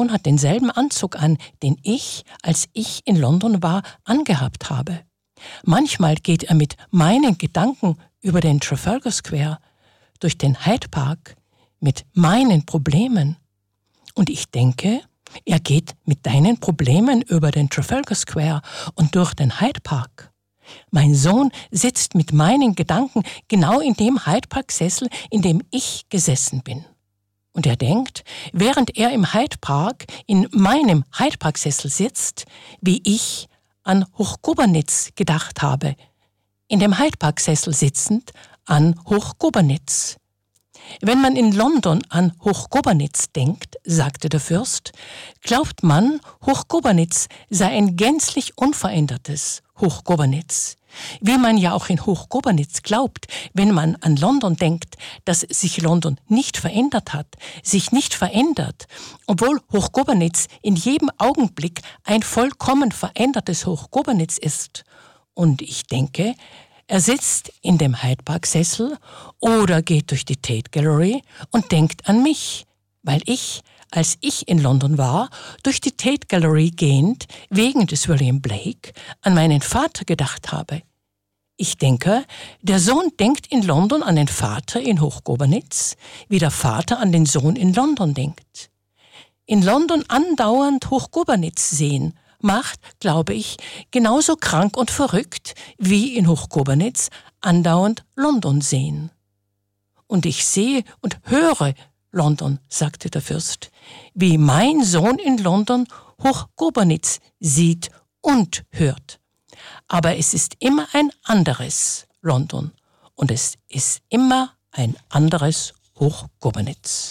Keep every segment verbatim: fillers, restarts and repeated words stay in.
Sohn hat denselben Anzug an, den ich, als ich in London war, angehabt habe. Manchmal geht er mit meinen Gedanken über den Trafalgar Square, durch den Hyde Park, mit meinen Problemen. Und ich denke, er geht mit deinen Problemen über den Trafalgar Square und durch den Hyde Park. Mein Sohn sitzt mit meinen Gedanken genau in dem Hyde Park Sessel, in dem ich gesessen bin. Und er denkt, während er im Hyde Park in meinem Hyde Park Sessel sitzt, wie ich an Hochgobernitz gedacht habe, in dem Hyde Park Sessel sitzend an Hochgobernitz. Wenn man in London an Hochgobernitz denkt, sagte der Fürst, glaubt man, Hochgobernitz sei ein gänzlich unverändertes Hochgobernitz. Wie man ja auch in Hochgobernitz glaubt, wenn man an London denkt, dass sich London nicht verändert hat, sich nicht verändert, obwohl Hochgobernitz in jedem Augenblick ein vollkommen verändertes Hochgobernitz ist. Und ich denke, er sitzt in dem Hyde Park Sessel oder geht durch die Tate Gallery und denkt an mich, weil ich, als ich in London war, durch die Tate Gallery gehend, wegen des William Blake, an meinen Vater gedacht habe. Ich denke, der Sohn denkt in London an den Vater in Hochgobernitz, wie der Vater an den Sohn in London denkt. In London andauernd Hochgobernitz sehen, macht, glaube ich, genauso krank und verrückt, wie in Hochgobernitz andauernd London sehen. Und ich sehe und höre London, sagte der Fürst, wie mein Sohn in London Hochgobernitz sieht und hört. Aber es ist immer ein anderes London und es ist immer ein anderes Hochgobernitz.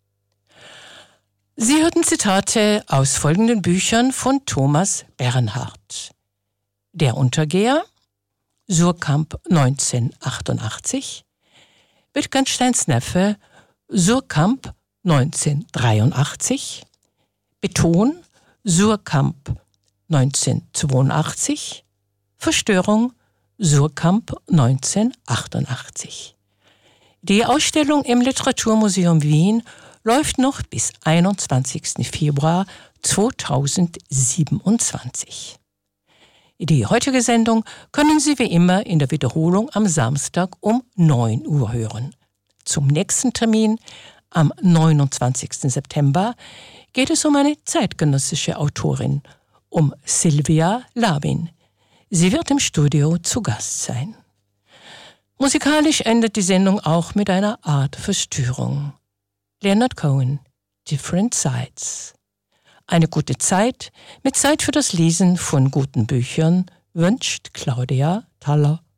Sie hörten Zitate aus folgenden Büchern von Thomas Bernhard. Der Untergeher, Suhrkamp neunzehnhundertachtundachtzig, Wittgensteins Neffe, Suhrkamp neunzehnhundertdreiundachtzig, Beton, Suhrkamp neunzehnhundertzweiundachtzig, Verstörung, Suhrkamp neunzehnhundertachtundachtzig. Die Ausstellung im Literaturmuseum Wien läuft noch bis einundzwanzigsten Februar zweitausendsiebenundzwanzig. Die heutige Sendung können Sie wie immer in der Wiederholung am Samstag um neun Uhr hören. Zum nächsten Termin, am neunundzwanzigsten September, geht es um eine zeitgenössische Autorin, um Sylvia Labin. Sie wird im Studio zu Gast sein. Musikalisch endet die Sendung auch mit einer Art Verstörung. Leonard Cohen, Different Sides. Eine gute Zeit mit Zeit für das Lesen von guten Büchern wünscht Claudia Thaller.